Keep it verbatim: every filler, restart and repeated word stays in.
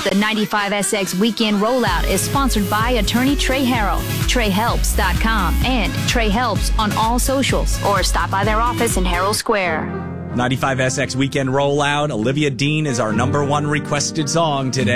The ninety-five S X Weekend Rollout is sponsored by attorney Trey Harrell, Trey Helps dot com, and Trey Helps on all socials, or stop by their office in Harrell Square. ninety-five S X Weekend Rollout. Olivia Dean is our number one requested song today.